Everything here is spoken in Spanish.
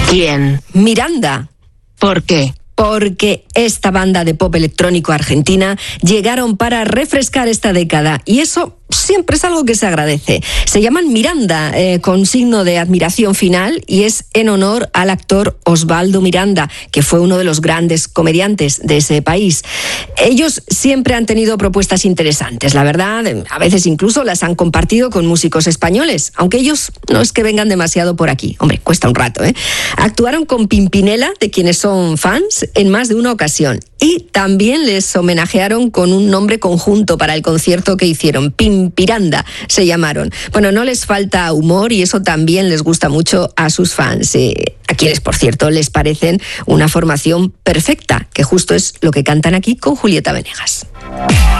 ¿Quién? Miranda. ¿Por qué? Porque esta banda de pop electrónico argentina llegaron para refrescar esta década y eso siempre es algo que se agradece. Se llaman Miranda, con signo de admiración final, y es en honor al actor Osvaldo Miranda, que fue uno de los grandes comediantes de ese país. Ellos siempre han tenido propuestas interesantes, la verdad, a veces incluso las han compartido con músicos españoles, aunque ellos no es que vengan demasiado por aquí. Hombre, cuesta un rato, ¿eh? Actuaron con Pimpinela, de quienes son fans, en más de una ocasión, y también les homenajearon con un nombre conjunto para el concierto que hicieron. Pimpiranda se llamaron. Bueno, no les falta humor y eso también les gusta mucho a sus fans, a quienes, por cierto, les parecen una formación perfecta, que justo es lo que cantan aquí con Julieta Venegas.